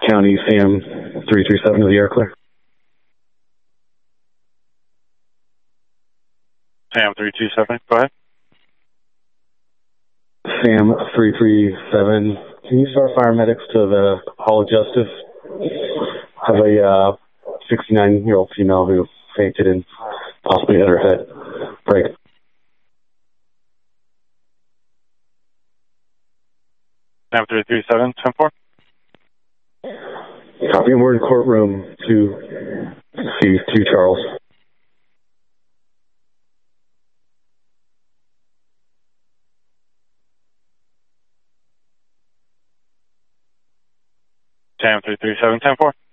County, Sam 337 to the air clear. Sam 327, go ahead. Sam 337, can you start paramedics to the Hall of Justice? Have a 69-year-old female who fainted and possibly hit her head. Break. Sam 337, 10-4. Copy, we're in courtroom to see 2 Charles. Sam 337, 10-4.